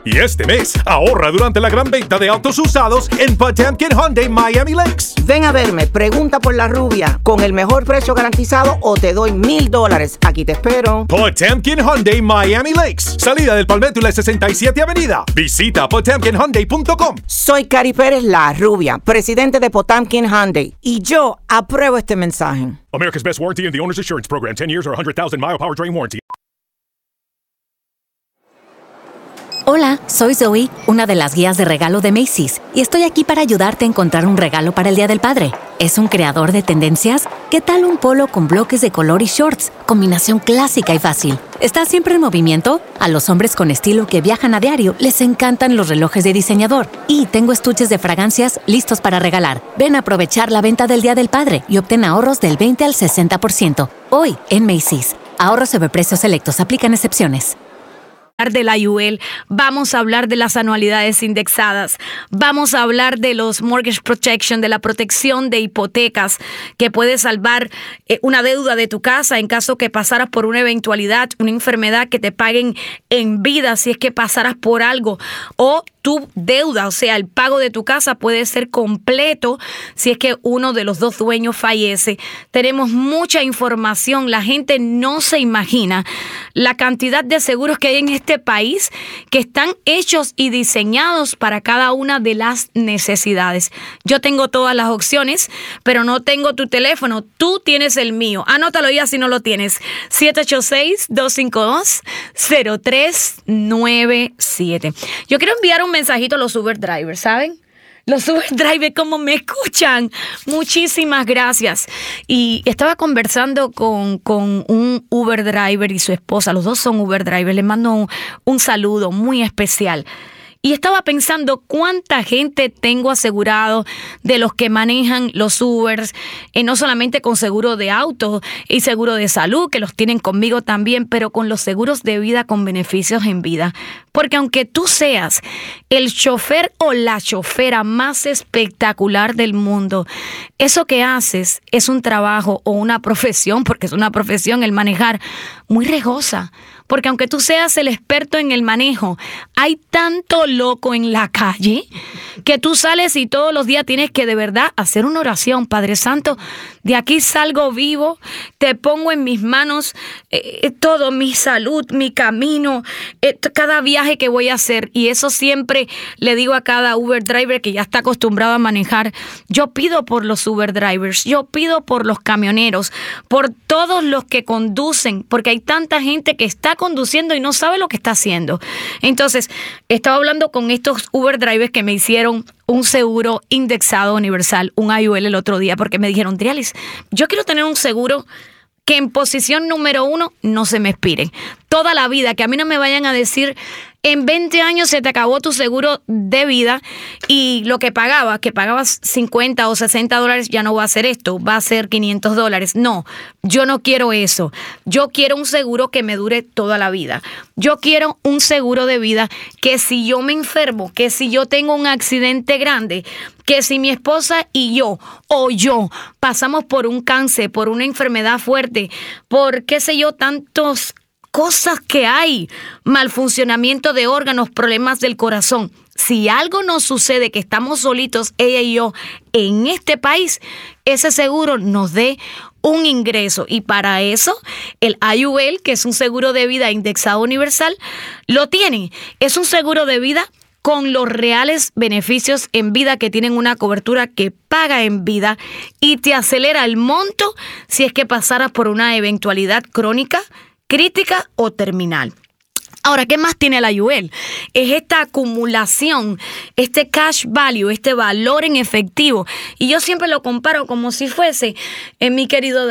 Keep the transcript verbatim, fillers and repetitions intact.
Y este mes, ahorra durante la gran venta de autos usados en Potemkin Hyundai Miami Lakes. Ven a verme, pregunta por la rubia, con el mejor precio garantizado o te doy mil dólares. Aquí te espero. Potemkin Hyundai Miami Lakes, salida del Palmetto y la sesenta y siete Avenida. Visita potemkin hyundai punto com. Soy Cari Pérez, la rubia, presidente de Potemkin Hyundai, y yo apruebo este mensaje. America's Best Warranty and the Owner's Assurance Program. ten years or one hundred thousand mile powertrain warranty. Hola, soy Zoe, una de las guías de regalo de Macy's, y estoy aquí para ayudarte a encontrar un regalo para el Día del Padre. ¿Es un creador de tendencias? ¿Qué tal un polo con bloques de color y shorts? Combinación clásica y fácil. ¿Está siempre en movimiento? A los hombres con estilo que viajan a diario les encantan los relojes de diseñador. Y tengo estuches de fragancias listos para regalar. Ven a aprovechar la venta del Día del Padre y obtén ahorros del veinte al sesenta por ciento. Hoy en Macy's. Ahorros sobre precios selectos. Aplican excepciones. De la U L, vamos a hablar de las anualidades indexadas, vamos a hablar de los mortgage protection, de la protección de hipotecas que puede salvar eh, una deuda de tu casa en caso que pasaras por una eventualidad, una enfermedad, que te paguen en vida si es que pasaras por algo, o tu deuda, o sea, el pago de tu casa puede ser completo si es que uno de los dos dueños fallece. Tenemos mucha información, la gente no se imagina la cantidad de seguros que hay en este país que están hechos y diseñados para cada una de las necesidades. Yo tengo todas las opciones, pero no tengo tu teléfono. Tú tienes el mío. Anótalo ya si no lo tienes. siete ocho seis, dos cinco dos, cero tres nueve siete. Yo quiero enviar un mensajito a los Uber drivers, ¿saben? Los Uber drivers, como me escuchan. Muchísimas gracias. Y estaba conversando con, con un Uber driver y su esposa. Los dos son Uber drivers. Les mando un, un saludo muy especial. Y estaba pensando cuánta gente tengo asegurado de los que manejan los Ubers, eh, no solamente con seguro de auto y seguro de salud, que los tienen conmigo también, pero con los seguros de vida con beneficios en vida. Porque aunque tú seas el chofer o la chofera más espectacular del mundo, eso que haces es un trabajo o una profesión, porque es una profesión el manejar, muy riesgosa. Porque aunque tú seas el experto en el manejo, hay tanto loco en la calle que tú sales y todos los días tienes que de verdad hacer una oración. Padre Santo, de aquí salgo vivo, te pongo en mis manos eh, todo, mi salud, mi camino, eh, cada viaje que voy a hacer. Y eso siempre le digo a cada Uber driver que ya está acostumbrado a manejar. Yo pido por los Uber drivers, yo pido por los camioneros, por todos los que conducen, porque hay tanta gente que está conduciendo y no sabe lo que está haciendo. Entonces, estaba hablando con estos Uber drivers que me hicieron un seguro indexado universal, un I U L el otro día, porque me dijeron, Drialis, yo quiero tener un seguro que en posición número uno no se me expire. Toda la vida, que a mí no me vayan a decir, en veinte años se te acabó tu seguro de vida y lo que pagabas, que pagabas cincuenta o sesenta dólares, ya no va a ser esto, va a ser quinientos dólares. No, yo no quiero eso. Yo quiero un seguro que me dure toda la vida. Yo quiero un seguro de vida que si yo me enfermo, que si yo tengo un accidente grande, que si mi esposa y yo o yo pasamos por un cáncer, por una enfermedad fuerte, por qué sé yo, tantos cosas que hay, mal funcionamiento de órganos, problemas del corazón. Si algo nos sucede, que estamos solitos, ella y yo, en este país, ese seguro nos dé un ingreso. Y para eso, el I U L, que es un seguro de vida indexado universal, lo tiene. Es un seguro de vida con los reales beneficios en vida, que tienen una cobertura que paga en vida y te acelera el monto si es que pasaras por una eventualidad crónica, crítica o terminal. Ahora, ¿qué más tiene la I U L? Es esta acumulación, este cash value, este valor en efectivo. Y yo siempre lo comparo como si fuese, eh, mi querido